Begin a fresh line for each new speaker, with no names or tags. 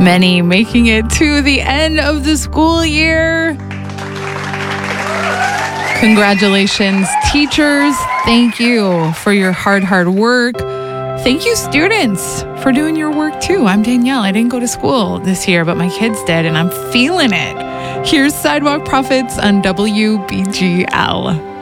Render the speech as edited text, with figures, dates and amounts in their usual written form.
Many making it to the end of the school year. Congratulations, teachers. Thank you for your hard work. Thank you, students, for doing your work too. I'm Danielle. I didn't go to school this year, but my kids did, and I'm feeling it. Here's Sidewalk Prophets on WBGL.